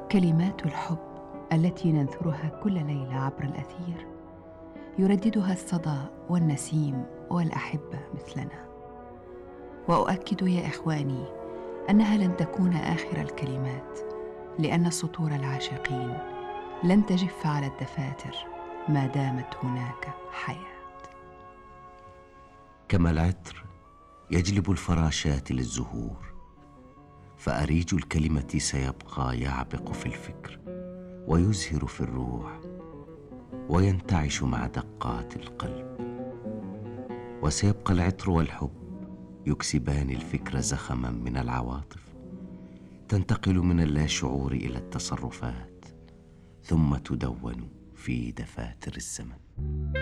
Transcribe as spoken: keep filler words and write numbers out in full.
كلمات الحب التي ننثرها كل ليلة عبر الأثير يرددها الصدى والنسيم والأحبة مثلنا. وأؤكد يا إخواني أنها لن تكون آخر الكلمات، لأن سطور العاشقين لن تجف على الدفاتر ما دامت هناك حياة. كما العطر يجلب الفراشات للزهور، فأريج الكلمة سيبقى يعبق في الفكر ويزهر في الروح وينتعش مع دقات القلب. وسيبقى العطر والحب يكسبان الفكر زخما من العواطف تنتقل من اللاشعور إلى التصرفات، ثم تدون في دفاتر الزمن.